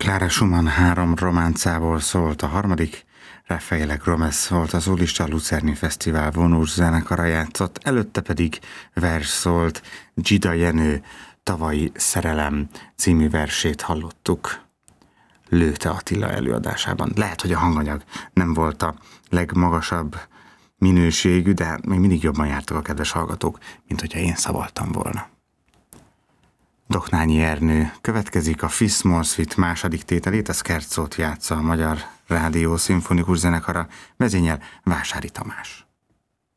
Clara Schumann 3 románcából szólt a harmadik, Raffaele Gromes volt az Úristen Lucerni Fesztivál vonós zenekara játszott, előtte pedig vers szólt, Gida Jenő Tavalyi szerelem című versét hallottuk Lőte Attila előadásában. Lehet, hogy a hanganyag nem volt a legmagasabb minőségű, de még mindig jobban jártak a kedves hallgatók, mint hogyha én szavaltam volna. Doknányi Ernő következik, a Fis-moll Suite második tételét, a Scherzót játsza a Magyar Rádió Szimfonikus Zenekara, vezényel Vásári Tamás.